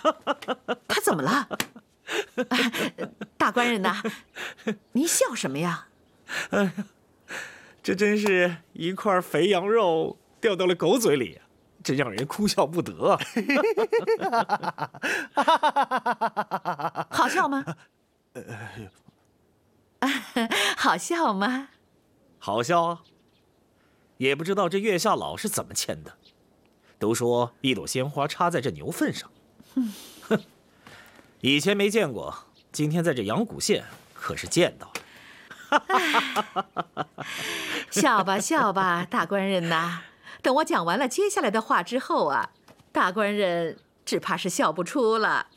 他怎么了？大官人呐，您笑什么呀？ 这真是一块肥羊肉掉到了狗嘴里，真让人哭笑不得。 好笑吗？好笑吗？ 好笑啊！也不知道这月下老是怎么牵的。都说一朵鲜花插在这牛粪上，哼，以前没见过，今天在这阳谷县可是见到了。 笑吧笑吧，大官人呐，等我讲完了接下来的话之后啊，大官人只怕是笑不出了。